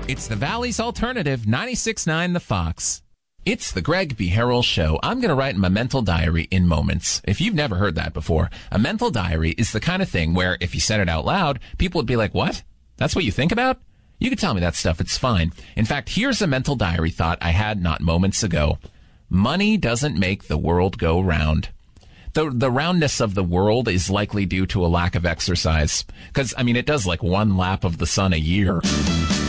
It's the Valley's Alternative, 96.9 The Fox. It's the Greg B. Harrell Show. I'm going to write my mental diary in moments. If you've never heard that before, a mental diary is the kind of thing where if you said it out loud, people would be like, what? That's what you think about? You can tell me that stuff. It's fine. In fact, here's a mental diary thought I had not moments ago. Money doesn't make the world go round. The roundness of the world is likely due to a lack of exercise. Because, I mean, it does like one lap of the sun a year.